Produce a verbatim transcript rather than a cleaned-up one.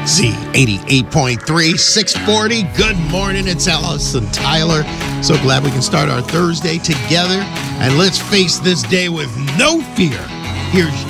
Z eighty-eight point three, six forty. Good morning. It's Ellis and Tyler. So glad we can start our Thursday together. And let's face this day with no fear. Here's